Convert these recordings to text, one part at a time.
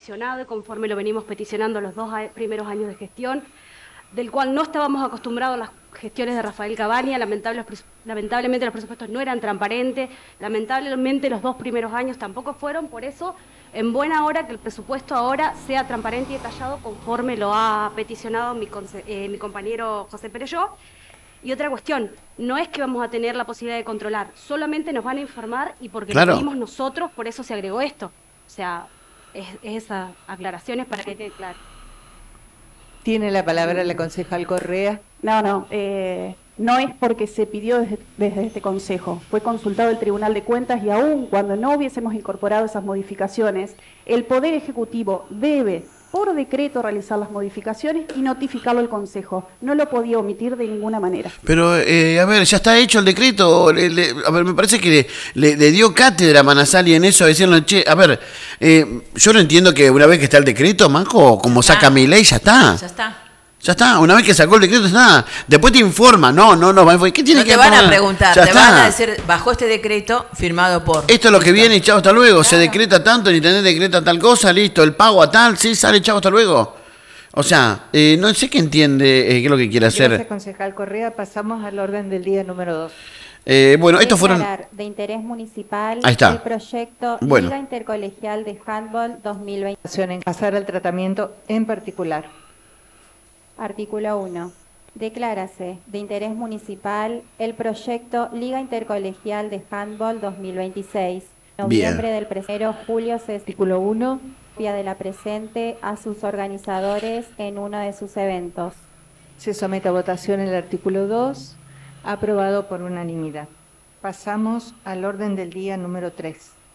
peticionado y conforme lo venimos peticionando los primeros años de gestión, del cual no estábamos acostumbrados a las gestiones de Rafael Cabaña. Lamentablemente los presupuestos no eran transparentes, lamentablemente los 2 primeros años tampoco fueron, por eso en buena hora que el presupuesto ahora sea transparente y detallado conforme lo ha peticionado mi compañero José Perelló. Y otra cuestión, no es que vamos a tener la posibilidad de controlar, solamente nos van a informar y porque lo pedimos nosotros, por eso se agregó esto. O sea, es esas aclaraciones para que quede claro. Tiene la palabra la concejal Correa. No es porque se pidió desde este Consejo. Fue consultado el Tribunal de Cuentas y aún cuando no hubiésemos incorporado esas modificaciones, el Poder Ejecutivo debe, por decreto, realizar las modificaciones y notificarlo al Consejo. No lo podía omitir de ninguna manera. Pero, a ver, ya está hecho el decreto. A ver, me parece que le dio cátedra a Manasali en eso, decirle, che, a ver, yo no entiendo que una vez que está el decreto, Manco, como saca mi ley, ya está. Ya está. Ya está, una vez que sacó el decreto, está. Después te informa, ¿qué tiene que te van a preguntar, ya te está. van a decir, bajo este decreto firmado por... Esto es lo que viene y chao, hasta luego. Se decreta tanto, el intendente decreta tal cosa, listo, el pago a tal, sí, sale, chao, hasta luego. O sea, no sé qué entiende, qué es lo que quiere hacer. Gracias, concejal Correa. Pasamos al orden del día número 2. Bueno, estos fueron... De interés municipal, Ahí está. El proyecto Bueno. Liga Intercolegial de Handball 2020. En pasar al tratamiento en particular. Artículo 1. Declárase de interés municipal el proyecto Liga Intercolegial de Handball 2026. Noviembre del presente julio se Artículo 1. copia de la presente a sus organizadores en uno de sus eventos. Se somete a votación el artículo 2, aprobado por unanimidad. Pasamos al orden del día número 3.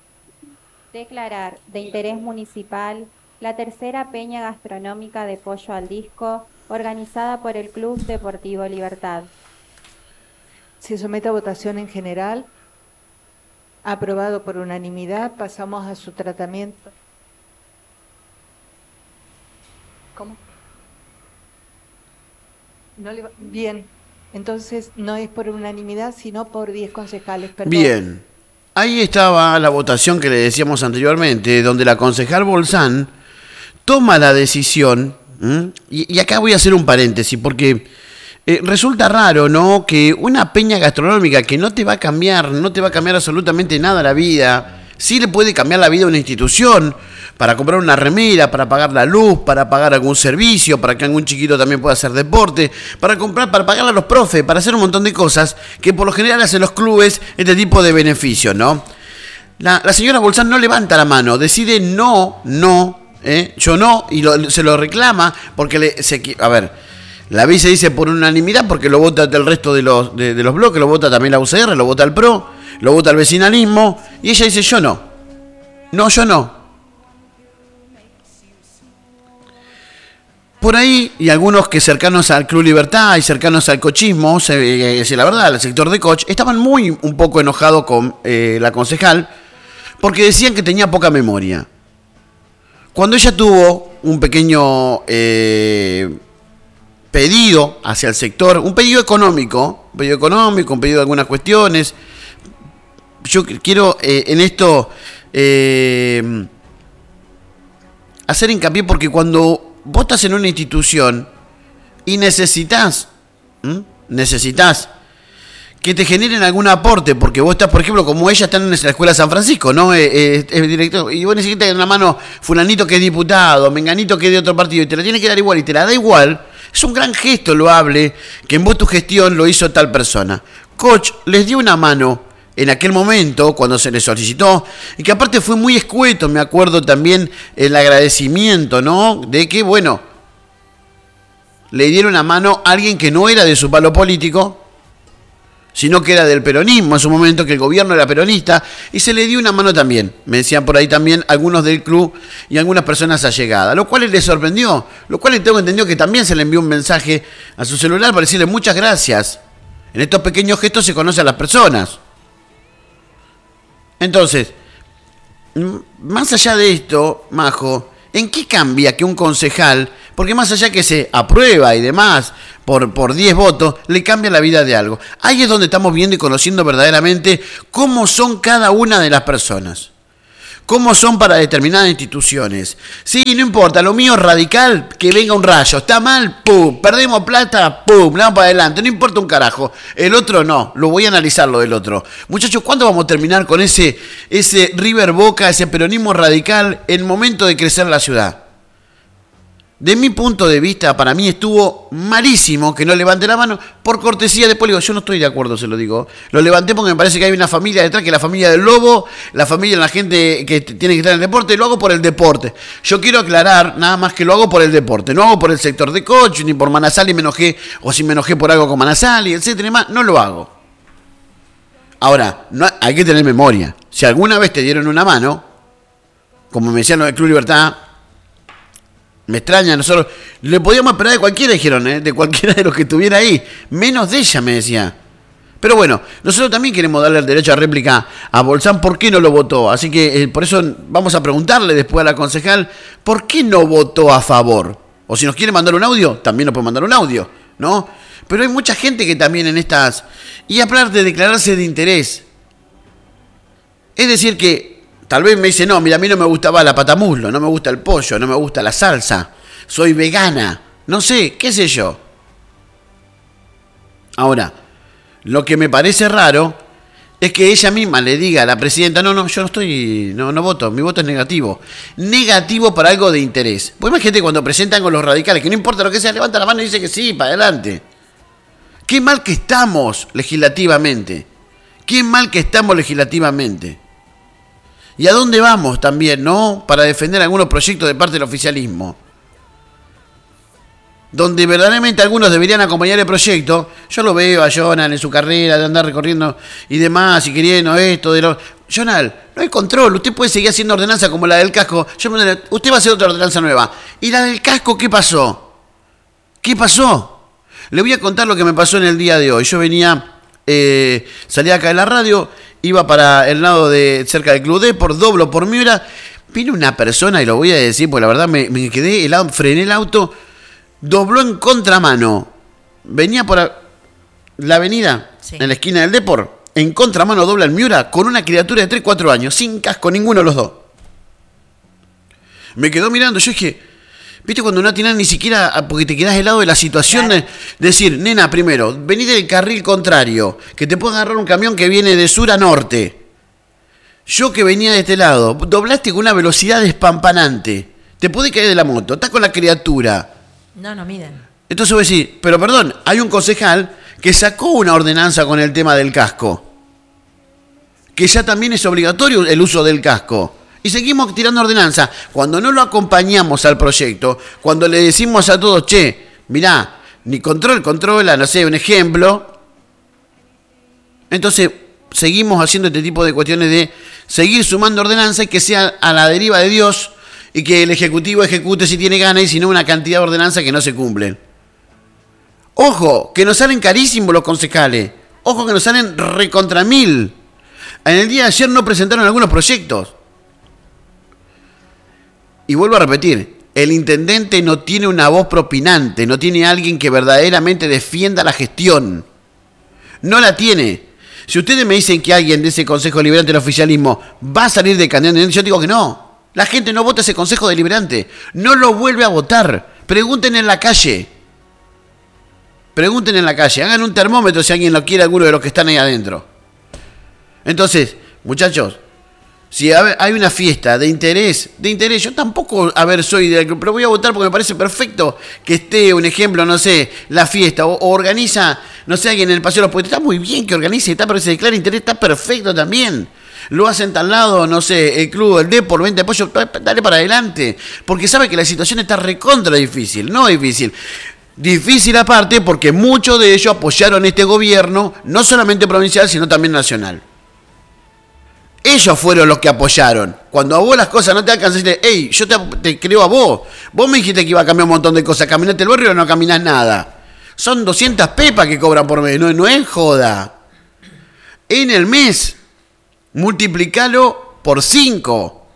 Declarar de interés municipal la tercera peña gastronómica de pollo al disco organizada por el Club Deportivo Libertad. Se somete a votación en general, aprobado por unanimidad. Pasamos a su tratamiento. ¿Cómo? Bien, entonces no es por unanimidad, sino por 10 concejales. Perdón. Bien, ahí estaba la votación que le decíamos anteriormente, donde la concejal Bolzán toma la decisión, y acá voy a hacer un paréntesis, porque resulta raro, ¿no?, que una peña gastronómica que no te va a cambiar absolutamente nada la vida, sí le puede cambiar la vida a una institución, para comprar una remera, para pagar la luz, para pagar algún servicio, para que algún chiquito también pueda hacer deporte, para pagarle a los profes, para hacer un montón de cosas que por lo general hacen los clubes este tipo de beneficios, ¿no? La señora Bolzán no levanta la mano, decide yo no, y se lo reclama, porque a ver, la vice dice por unanimidad, porque lo vota el resto de los bloques, lo vota también la UCR, lo vota el PRO, lo vota el vecinalismo, y ella dice yo no. No, yo no. Por ahí, y algunos que cercanos al Club Libertad y cercanos al cochismo, la verdad, el sector de coach, estaban un poco enojados con la concejal, porque decían que tenía poca memoria. Cuando ella tuvo un pequeño pedido hacia el sector, un pedido económico, un pedido de algunas cuestiones, yo quiero en esto hacer hincapié, porque cuando vos estás en una institución y necesitas que te generen algún aporte, porque vos estás, por ejemplo, como ella está en la Escuela San Francisco, ¿no? Es director, y vos necesitas en la mano fulanito que es diputado, menganito que es de otro partido, y te la tiene que dar igual, y te la da igual. Es un gran gesto loable que en vos tu gestión lo hizo tal persona. Koch les dio una mano en aquel momento, cuando se les solicitó, y que aparte fue muy escueto, me acuerdo también el agradecimiento, ¿no?, de que, bueno, le dieron una mano a alguien que no era de su palo político, sino que era del peronismo en su momento, que el gobierno era peronista, y se le dio una mano también. Me decían por ahí también algunos del club y algunas personas allegadas, lo cual les sorprendió, lo cual tengo entendido que también se le envió un mensaje a su celular para decirle muchas gracias. En estos pequeños gestos se conocen a las personas. Entonces, más allá de esto, Majo, ¿en qué cambia que un concejal, porque más allá que se aprueba y demás por 10 votos, le cambia la vida de algo? Ahí es donde estamos viendo y conociendo verdaderamente cómo son cada una de las personas. cómo son para determinadas instituciones. Sí, no importa, lo mío es radical, que venga un rayo. Está mal, pum, perdemos plata, pum, le vamos para adelante, no importa un carajo. El otro no, lo voy a analizar lo del otro. Muchachos, ¿cuándo vamos a terminar con ese River Boca, ese peronismo radical en el momento de crecer la ciudad? De mi punto de vista, para mí estuvo malísimo que no levante la mano por cortesía. Después le digo, yo no estoy de acuerdo, se lo digo. Lo levanté porque me parece que hay una familia detrás, que es la familia del Lobo, la familia de la gente que tiene que estar en el deporte. Lo hago por el deporte. Yo quiero aclarar nada más que lo hago por el deporte. No hago por el sector de coach, ni por Manasali me enojé, o si me enojé por algo con Manasali, etcétera, y más. No lo hago. Ahora, no, hay que tener memoria. Si alguna vez te dieron una mano, como me decían los del Club Libertad, me extraña, nosotros le podíamos esperar de cualquiera, dijeron, de cualquiera de los que estuviera ahí, menos de ella, me decía. Pero bueno, nosotros también queremos darle el derecho a réplica a Bolzán, ¿por qué no lo votó? Así que por eso vamos a preguntarle después a la concejal, ¿por qué no votó a favor? O si nos quiere mandar un audio, también nos puede mandar un audio, ¿no? Pero hay mucha gente que también en estas... Y hablar de declararse de interés. Es decir que... Tal vez me dice, no, mira, a mí no me gustaba la patamuslo, no me gusta el pollo, no me gusta la salsa, soy vegana, no sé, qué sé yo. Ahora, lo que me parece raro es que ella misma le diga a la presidenta, no, yo no voto, mi voto es negativo. Negativo para algo de interés. Pues imagínate cuando presentan con los radicales, que no importa lo que sea, levanta la mano y dice que sí, para adelante. Qué mal que estamos legislativamente. Qué mal que estamos legislativamente. ¿Y a dónde vamos también, no? Para defender algunos proyectos de parte del oficialismo. Donde verdaderamente algunos deberían acompañar el proyecto. Yo lo veo a Jonal en su carrera de andar recorriendo y demás, y queriendo esto, de lo... Jonal, no hay control. Usted puede seguir haciendo ordenanza como la del casco. Usted va a hacer otra ordenanza nueva. ¿Y la del casco qué pasó? ¿Qué pasó? Le voy a contar lo que me pasó en el día de hoy. Yo venía, salía acá de la radio... Iba para el lado de cerca del Club Depor, doblo por Miura. Vino una persona, y lo voy a decir, porque la verdad me quedé helado, frené el auto, dobló en contramano. Venía por la avenida, sí, en la esquina del Depor, en contramano dobla en Miura, con una criatura de 3, 4 años, sin casco, ninguno de los dos. Me quedó mirando, yo dije... ¿Viste cuando no tenés ni siquiera, porque te quedás helado de la situación, claro, de decir, nena, primero, vení del carril contrario, que te puede agarrar un camión que viene de sur a norte. Yo que venía de este lado, doblaste con una velocidad despampanante, te puede caer de la moto, estás con la criatura. No miden. Entonces voy a decir, pero perdón, hay un concejal que sacó una ordenanza con el tema del casco, que ya también es obligatorio el uso del casco. Y seguimos tirando ordenanza. Cuando no lo acompañamos al proyecto, cuando le decimos a todos, che, mirá, ni controla, no sé, un ejemplo. Entonces, seguimos haciendo este tipo de cuestiones de seguir sumando ordenanza y que sea a la deriva de Dios y que el Ejecutivo ejecute si tiene ganas y si no una cantidad de ordenanzas que no se cumplen. Ojo, que nos salen carísimos los concejales. Ojo, que nos salen recontra mil. En el día de ayer no presentaron algunos proyectos. Y vuelvo a repetir, el intendente no tiene una voz propinante, no tiene alguien que verdaderamente defienda la gestión. No la tiene. Si ustedes me dicen que alguien de ese Consejo Deliberante del oficialismo va a salir de candidato, yo digo que no. La gente no vota ese Consejo Deliberante. No lo vuelve a votar. Pregunten en la calle. Pregunten en la calle. Hagan un termómetro si alguien lo quiere, alguno de los que están ahí adentro. Entonces, muchachos, si hay una fiesta de interés, yo tampoco, soy pero voy a votar porque me parece perfecto que esté, un ejemplo, no sé, la fiesta, o organiza, no sé, alguien en el Paseo de los Poetas, está muy bien que organice, pero se declara interés, está perfecto también. Lo hacen tal lado, no sé, el club, el Depor, venta de apoyo, dale para adelante, porque sabe que la situación está recontra difícil, no difícil. Difícil aparte porque muchos de ellos apoyaron este gobierno, no solamente provincial, sino también nacional. Ellos fueron los que apoyaron. Cuando a vos las cosas no te alcanzan, hey, yo te creo a vos. Vos me dijiste que iba a cambiar un montón de cosas. Caminaste el barrio y no caminás nada. Son 200 pepas que cobran por mes. No es joda. En el mes, multiplicalo por 5,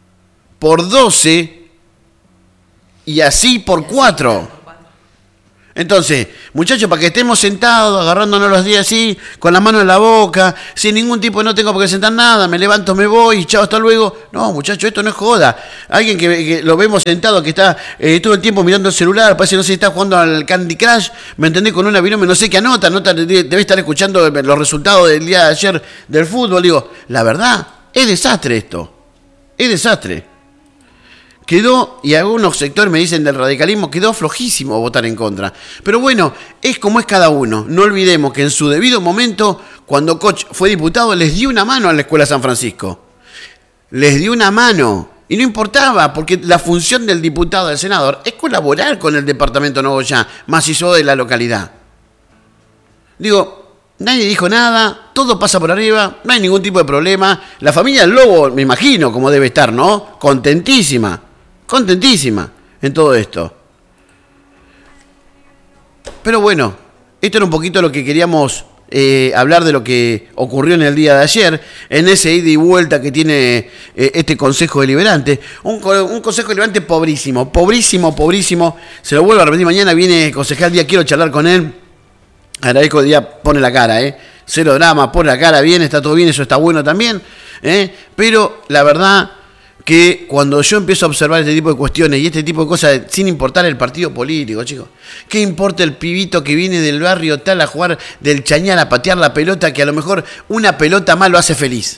por 12 y así por 4. Entonces, muchachos, para que estemos sentados, agarrándonos los días así, con la mano en la boca, sin ningún tipo, no tengo por qué sentar nada, me levanto, me voy, y chao, hasta luego. No, muchachos, esto no es joda. Alguien que lo vemos sentado, que está todo el tiempo mirando el celular, parece no sé si está jugando al Candy Crush, ¿me entendés? Con una binomio, no sé qué anota, debe estar escuchando los resultados del día de ayer del fútbol. Digo, la verdad, es desastre esto. Es desastre. Quedó, y algunos sectores me dicen del radicalismo, quedó flojísimo votar en contra. Pero bueno, es como es cada uno. No olvidemos que en su debido momento, cuando Koch fue diputado, les dio una mano a la Escuela San Francisco. Les dio una mano. Y no importaba, porque la función del diputado, del senador, es colaborar con el departamento Nogoyá, macizo de la localidad. Digo, nadie dijo nada, todo pasa por arriba, no hay ningún tipo de problema. La familia del Lobo, me imagino cómo debe estar, ¿no? Contentísima en todo esto. Pero bueno, esto era un poquito lo que queríamos hablar de lo que ocurrió en el día de ayer, en ese ida y vuelta que tiene este Consejo Deliberante. Un Consejo Deliberante pobrísimo. Se lo vuelvo a repetir, mañana viene el concejal Díaz, quiero charlar con él. Agradezco que Díaz pone la cara, cero drama, pone la cara, bien, está todo bien, eso está bueno también. Pero la verdad que cuando yo empiezo a observar este tipo de cuestiones y este tipo de cosas, sin importar el partido político, chicos, ¿qué importa el pibito que viene del barrio tal a jugar del Chañar, a patear la pelota, que a lo mejor una pelota más lo hace feliz?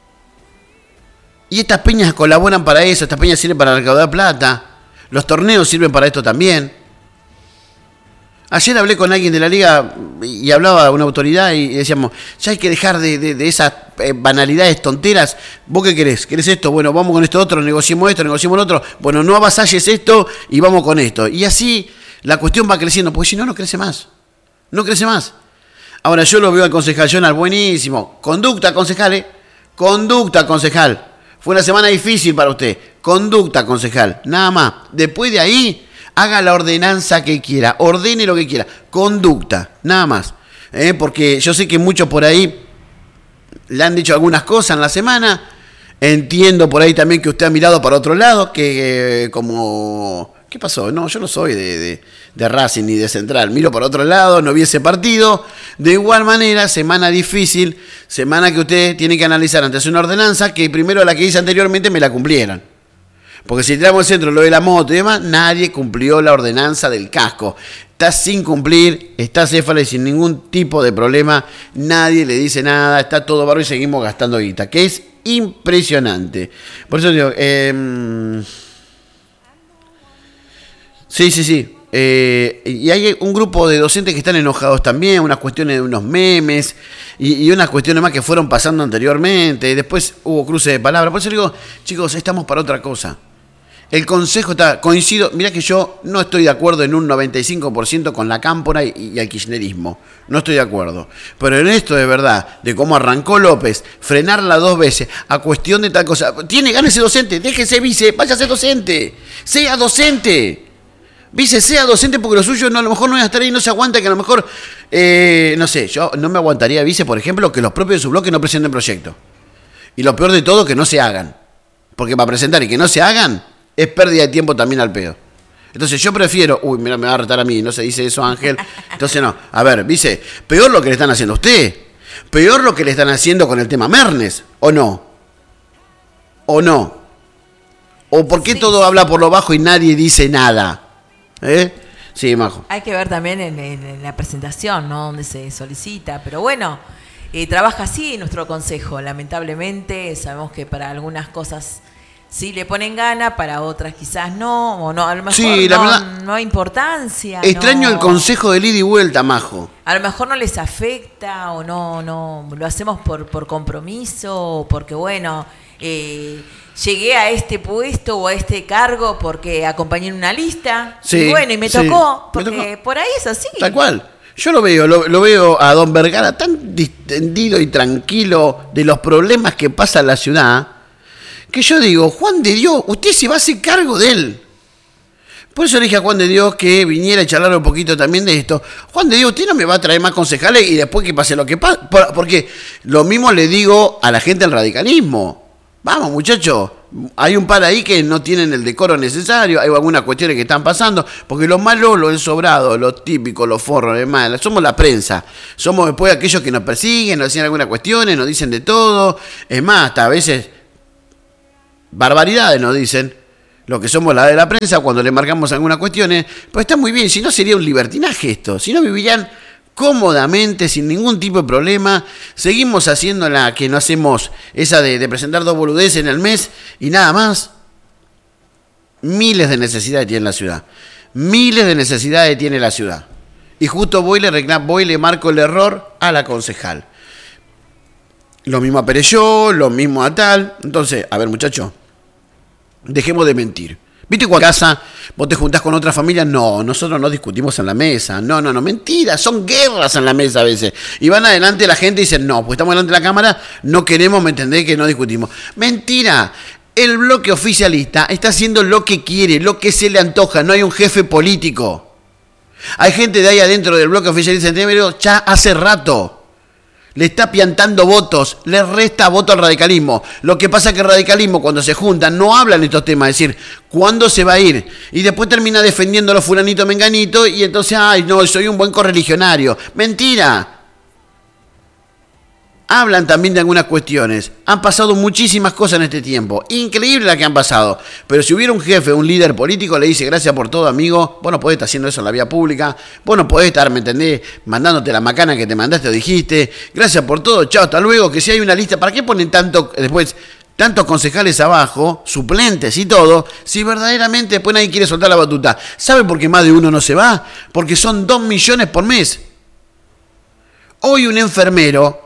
Y estas peñas colaboran para eso, estas peñas sirven para recaudar plata, los torneos sirven para esto también. Ayer hablé con alguien de la liga y hablaba una autoridad y decíamos, ya hay que dejar de esas banalidades, tonteras. ¿Vos qué querés? ¿Querés esto? Bueno, vamos con esto otro, negociemos esto, negociemos lo otro. Bueno, no avasalles esto y vamos con esto. Y así la cuestión va creciendo, porque si no, no crece más. No crece más. Ahora yo lo veo al concejal Jonal, buenísimo. Conducta, concejal, Conducta, concejal. Fue una semana difícil para usted. Conducta, concejal. Nada más. Después de ahí, haga la ordenanza que quiera, ordene lo que quiera, conducta, nada más. Porque yo sé que muchos por ahí le han dicho algunas cosas en la semana, entiendo por ahí también que usted ha mirado para otro lado, que como... ¿Qué pasó? No, yo no soy de Racing ni de Central, miro para otro lado, no vi ese partido. De igual manera, semana difícil, semana que usted tiene que analizar antes una ordenanza que primero la que hice anteriormente me la cumplieran. Porque si tiramos el centro, lo de la moto y demás, nadie cumplió la ordenanza del casco. Está sin cumplir, está céfala y sin ningún tipo de problema. Nadie le dice nada, está todo barro y seguimos gastando guita, que es impresionante. Por eso digo, sí. Y hay un grupo de docentes que están enojados también, unas cuestiones de unos memes y unas cuestiones más que fueron pasando anteriormente. Después hubo cruce de palabras. Por eso digo, chicos, estamos para otra cosa. El consejo está, coincido, mirá que yo no estoy de acuerdo en un 95% con la cámpora y el kirchnerismo, no estoy de acuerdo, pero en esto de verdad, de cómo arrancó López, frenarla 2 veces, a cuestión de tal cosa, tiene ganas de ser docente, déjese vice, vaya a ser docente, sea docente, vice, sea docente porque lo suyo no, a lo mejor no es estar ahí, no se aguanta, que a lo mejor, no sé, yo no me aguantaría vice, por ejemplo, que los propios de su bloque no presenten proyectos, y lo peor de todo, que no se hagan, porque para presentar y que no se hagan, es pérdida de tiempo también al pedo. Entonces yo prefiero... Uy, mira, me va a retar a mí, no se dice eso, Ángel. Entonces no. A ver, dice, peor lo que le están haciendo a usted. Peor lo que le están haciendo con el tema Mernes. ¿O no? ¿O no? ¿O por qué todo habla por lo bajo y nadie dice nada? Sí, Majo. Hay que ver también en la presentación, ¿no? Donde se solicita. Pero bueno, trabaja así nuestro consejo. Lamentablemente, sabemos que para algunas cosas... Sí, le ponen gana, para otras quizás no, o no, a lo mejor sí, no hay importancia. Extraño el consejo de ida y vuelta, Majo. A lo mejor no les afecta o no lo hacemos por compromiso, o porque bueno, llegué a este puesto o a este cargo porque acompañé en una lista. Sí, y bueno, y me tocó, porque por ahí es así. Tal cual. Yo lo veo a don Vergara tan distendido y tranquilo de los problemas que pasa en la ciudad, que yo digo, Juan de Dios, usted se va a hacer cargo de él. Por eso le dije a Juan de Dios que viniera a charlar un poquito también de esto. Juan de Dios, usted no me va a traer más concejales y después que pase lo que pase. Porque lo mismo le digo a la gente del radicalismo. Vamos, muchachos, Hay un par ahí que no tienen el decoro necesario, hay algunas cuestiones que están pasando, porque lo malo, lo ensobrado, lo típico, lo forro, demás, somos la prensa, somos después aquellos que nos persiguen, nos hacen algunas cuestiones, nos dicen de todo, es más, hasta a veces barbaridades nos dicen, lo que somos la de la prensa cuando le marcamos algunas cuestiones, pues está muy bien, si no sería un libertinaje esto, si no vivirían cómodamente, sin ningún tipo de problema. Seguimos haciendo la que no hacemos, esa de presentar 2 boludeces en el mes y nada más. Miles de necesidades tiene la ciudad. Miles de necesidades tiene la ciudad. Y justo voy y le marco el error a la concejal. Lo mismo a Perelló, lo mismo a tal. Entonces, a ver, muchachos, dejemos de mentir. ¿Viste cuando en casa vos te juntás con otra familia? No, nosotros no discutimos en la mesa. No, mentira, son guerras en la mesa a veces. Y van adelante la gente y dicen, no, pues estamos delante de la cámara, no queremos, ¿me entendés? Que no discutimos. Mentira, el bloque oficialista está haciendo lo que quiere, lo que se le antoja, no hay un jefe político. Hay gente de ahí adentro del bloque oficialista ya hace rato. Le está piantando votos, le resta voto al radicalismo. Lo que pasa es que el radicalismo, cuando se juntan, no hablan de estos temas, es decir, ¿cuándo se va a ir? Y después termina defendiendo a los fulanitos menganitos y entonces, ay, no, soy un buen correligionario. ¡Mentira! Hablan también de algunas cuestiones. Han pasado muchísimas cosas en este tiempo. Increíble la que han pasado. Pero si hubiera un jefe, un líder político, le dice, gracias por todo, amigo. Vos no podés estar haciendo eso en la vía pública. Vos no podés estar, ¿me entendés? Mandándote la macana que te mandaste o dijiste. Gracias por todo, chao, hasta luego. Que si hay una lista, ¿para qué ponen tantos concejales abajo, suplentes y todo, si verdaderamente después nadie quiere soltar la batuta? ¿Sabe por qué más de uno no se va? Porque son 2 millones por mes. Hoy un enfermero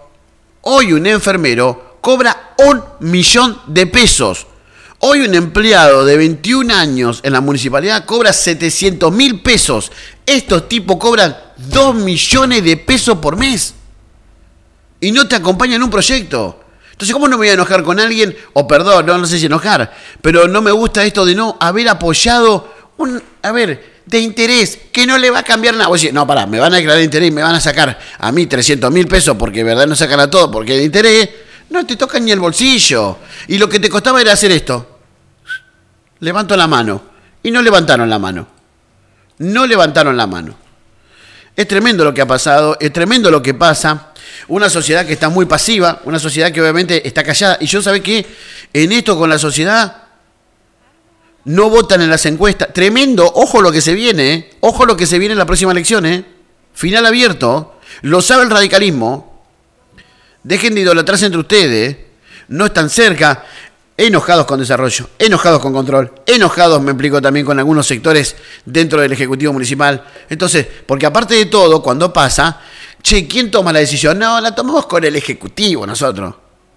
cobra 1 millón de pesos. Hoy un empleado de 21 años en la municipalidad cobra 700.000 pesos. Estos tipos cobran 2 millones de pesos por mes. Y no te acompañan en un proyecto. Entonces, ¿cómo no me voy a enojar con alguien? O perdón, no sé si enojar, pero no me gusta esto de no haber apoyado de interés, que no le va a cambiar nada. Oye, no, pará, me van a declarar de interés y me van a sacar a mí 300.000 pesos porque de verdad no sacan a todo porque de interés, no te tocan ni el bolsillo. Y lo que te costaba era hacer esto. Levanto la mano. Y no levantaron la mano. No levantaron la mano. Es tremendo lo que ha pasado, es tremendo lo que pasa. Una sociedad que está muy pasiva, una sociedad que obviamente está callada. Y yo, ¿sabe qué? En esto con la sociedad no votan en las encuestas. Tremendo, ojo lo que se viene, ¿eh? Ojo lo que se viene en la próxima elección, ¿eh? Final abierto, lo sabe el radicalismo. Dejen de idolatrarse entre ustedes, no están cerca. Enojados con desarrollo, enojados con control, enojados, me explico, también con algunos sectores dentro del Ejecutivo Municipal. Entonces, porque aparte de todo, cuando pasa, che, ¿quién toma la decisión? No, la tomamos con el Ejecutivo nosotros.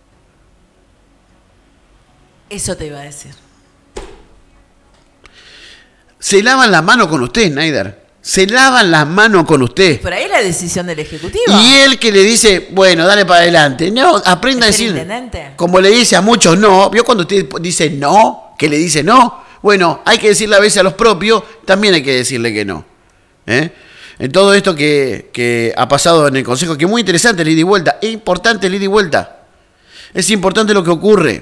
Eso te iba a decir. Se lavan las manos con usted, Snyder. Se lavan las manos con usted. Por ahí es la decisión del Ejecutivo. Y él que le dice, bueno, dale para adelante. No, aprenda a decir. Intendente. Como le dice a muchos no. ¿Vio cuando usted dice no? Que le dice no. Bueno, hay que decirle a veces a los propios, también hay que decirle que no. En todo esto que ha pasado en el Consejo, que es muy interesante el ida y vuelta. Es importante el ida y vuelta. Es importante lo que ocurre.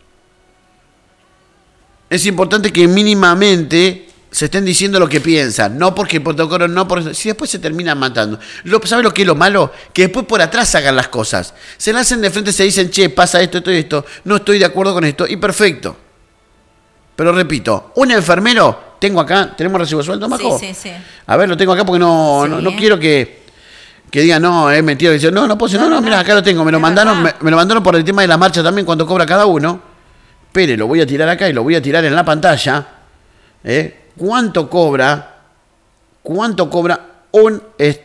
Es importante que mínimamente se estén diciendo lo que piensan, no porque el protocolo, no por eso. Si después se terminan matando. ¿Sabe lo que es lo malo? Que después por atrás hagan las cosas. Se la hacen de frente, se dicen, che, pasa esto, esto y esto, no estoy de acuerdo con esto, y perfecto. Pero repito, un enfermero, tengo acá, ¿tenemos recibo de sueldo, Majo? Sí. A ver, lo tengo acá porque no quiero que digan, no, es mentira. Dicen, no puedo decir, no, mira, acá lo tengo, me lo mandaron por el tema de la marcha también, cuánto cobra cada uno. Espere, lo voy a tirar acá y lo voy a tirar en la pantalla. ¿Cuánto cobra un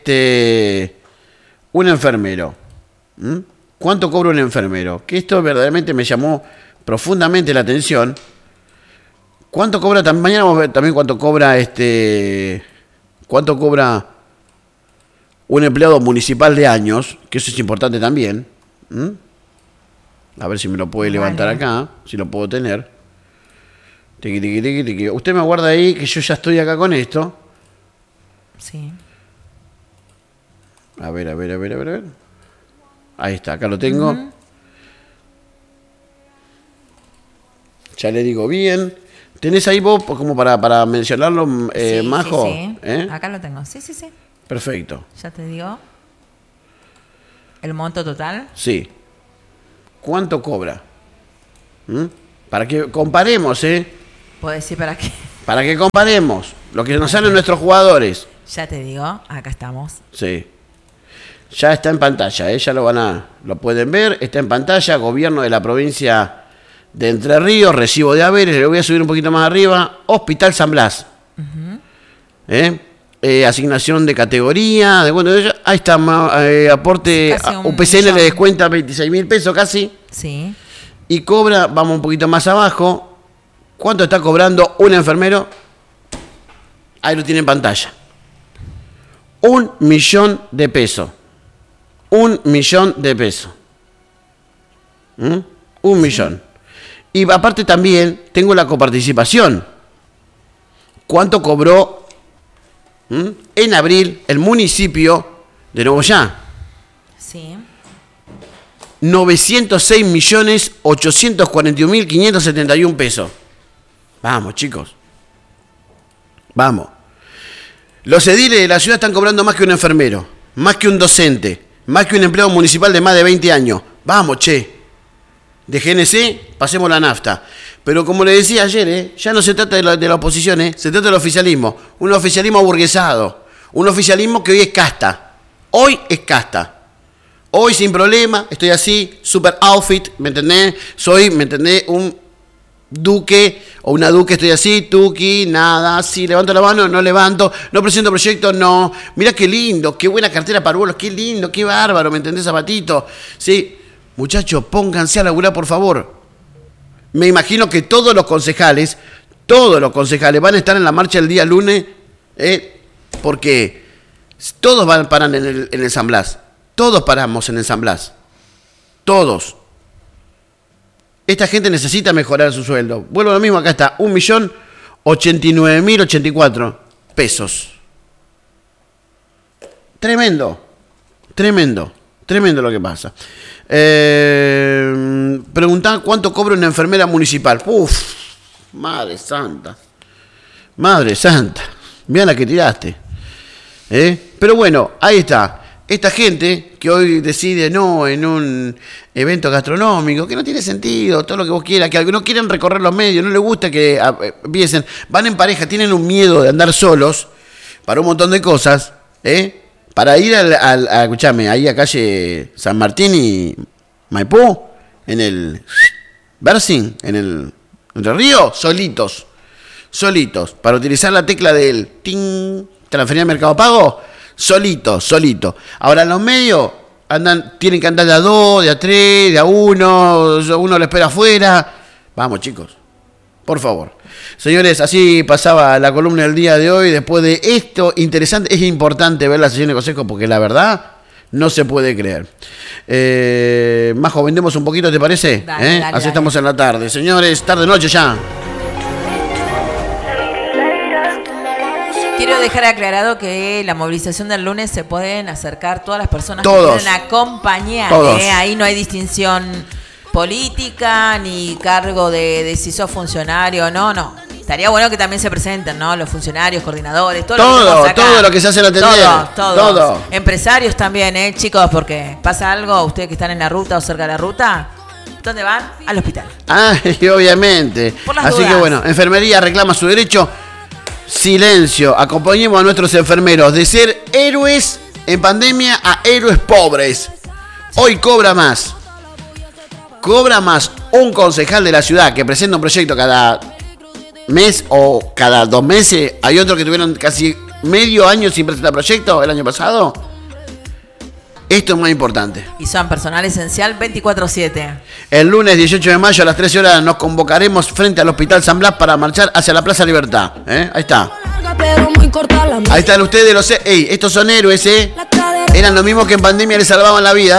enfermero? ¿Cuánto cobra un enfermero? Que esto verdaderamente me llamó profundamente la atención. ¿Cuánto cobra? Mañana vamos a ver también cuánto cobra un empleado municipal de años, que eso es importante también. A ver si me lo puede levantar acá, si lo puedo tener. Tiqui. Usted me aguarda ahí que yo ya estoy acá con esto. Sí. A ver. Ahí está, acá lo tengo. Ya le digo bien. ¿Tenés ahí vos como para mencionarlo, Sí, Majo? sí. Acá lo tengo. Sí. Perfecto. Ya te digo. ¿El monto total? Sí. ¿Cuánto cobra? Para que comparemos, ¿Puedo decir para qué? Para que comparemos lo que nos salen nuestros jugadores. Ya te digo, acá estamos. Sí. Ya está en pantalla, ya lo pueden ver, está en pantalla, gobierno de la provincia de Entre Ríos, recibo de haberes, le voy a subir un poquito más arriba, Hospital San Blas. Asignación de categoría, ahí está, aporte, UPCN le descuenta 26.000 pesos casi. Sí. Y cobra, vamos un poquito más abajo, ¿cuánto está cobrando un enfermero? Ahí lo tiene en pantalla. 1 millón de pesos. 1 millón de pesos. 1 millón. Y aparte también tengo la coparticipación. ¿Cuánto cobró en abril el municipio de Nuevo Ya? Sí. 906.841.571 pesos. Vamos, chicos. Vamos. Los ediles de la ciudad están cobrando más que un enfermero, más que un docente, más que un empleado municipal de más de 20 años. Vamos, che. De GNC, pasemos la nafta. Pero como le decía ayer, ya no se trata de la oposición, se trata del oficialismo. Un oficialismo aburguesado. Un oficialismo que hoy es casta. Hoy es casta. Hoy sin problema, estoy así, super outfit, ¿me entendés? Soy, ¿me entendés? Un duque o una duque, estoy así, tuqui, nada, sí, levanto la mano, no levanto, no presento proyectos, no. Mirá qué lindo, qué buena cartera para vuelos, qué lindo, qué bárbaro, ¿me entendés, Zapatito? Sí, muchachos, pónganse a laburar, por favor. Me imagino que todos los concejales van a estar en la marcha el día lunes, porque todos paran en el San Blas. Todos paramos en el San Blas. Todos. Esta gente necesita mejorar su sueldo. Vuelvo a lo mismo, acá está. 1.089.084 pesos. Tremendo. Tremendo lo que pasa. Preguntá cuánto cobra una enfermera municipal. Uf, madre santa. Mirá la que tiraste. Pero bueno, ahí está. Esta gente que hoy decide no en un evento gastronómico, que no tiene sentido, todo lo que vos quieras, que no quieren recorrer los medios, no les gusta que empiecen, van en pareja, tienen un miedo de andar solos para un montón de cosas, para ir escuchame, ahí a calle San Martín y Maipú, en el Bersing, en el Entre Ríos, solitos, para utilizar la tecla del ting, transferir al Mercado Pago. Solito. Ahora los medios tienen que andar de a 2, de a 3, de a 1, uno lo espera afuera. Vamos, chicos, por favor. Señores, así pasaba la columna del día de hoy. Después de esto interesante, es importante ver la sesión de consejo porque la verdad no se puede creer. Majo, vendemos un poquito, ¿te parece? Dale, así estamos en la tarde. Señores, tarde-noche ya. Quiero dejar aclarado que la movilización del lunes se pueden acercar todas las personas Todos. que quieran acompañar. Todos. Ahí no hay distinción política ni cargo de si sos funcionario o no. Estaría bueno que también se presenten, ¿no? Los funcionarios, coordinadores, todo lo que se hace en atender. Todo. Empresarios también, chicos, porque pasa algo, ustedes que están en la ruta o cerca de la ruta, ¿dónde van? Al hospital. Y obviamente. Por las Así dudas. que bueno, enfermería reclama su derecho. Silencio, acompañemos a nuestros enfermeros de ser héroes en pandemia a héroes pobres. Hoy cobra más un concejal de la ciudad que presenta un proyecto cada mes o cada 2 meses. Hay otros que tuvieron casi medio año sin presentar proyecto el año pasado. Esto es más importante. Y son personal esencial 24/7. El lunes 18 de mayo a las 13 horas nos convocaremos frente al Hospital San Blas para marchar hacia la Plaza Libertad. Ahí está. Ahí están ustedes, estos son héroes, Eran los mismos que en pandemia les salvaban la vida.